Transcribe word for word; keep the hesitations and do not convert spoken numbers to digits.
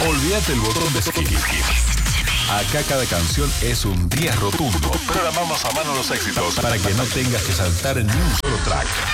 Olvídate el botón de skip. Acá cada canción es un diez rotundo. Programamos a mano los éxitos para que no tengas que saltar en ni un solo track.